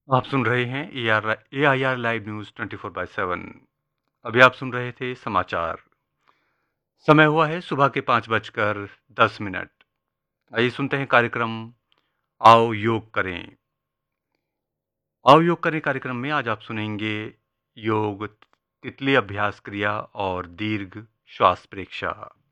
आप सुन रहे हैं AIR लाइव न्यूज़ 24/7। अभी आप सुन रहे थे समाचार। समय हुआ है सुबह के 5:10। आइए सुनते हैं कार्यक्रम आओ योग करें। आओ योग करें कार्यक्रम में आज आप सुनेंगे योग, तितली अभ्यास क्रिया और दीर्घ श्वास प्रेक्षा।